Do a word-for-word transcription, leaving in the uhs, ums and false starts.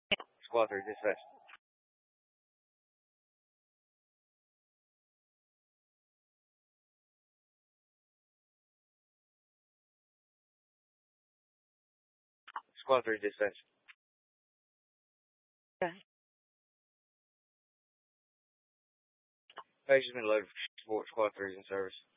Squad three, dispatch. Squad three, dispatch. Okay. Patient's been loaded for support. Squad three is in service.